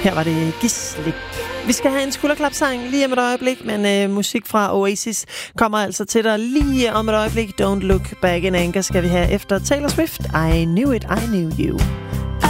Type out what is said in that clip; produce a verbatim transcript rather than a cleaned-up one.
Her var det Gisli. Vi skal have en skulderklapsang lige om et øjeblik, men øh, musik fra Oasis kommer altså til dig lige om et øjeblik. Don't Look Back in Anger skal vi have efter Taylor Swift. I Knew It, I Knew You.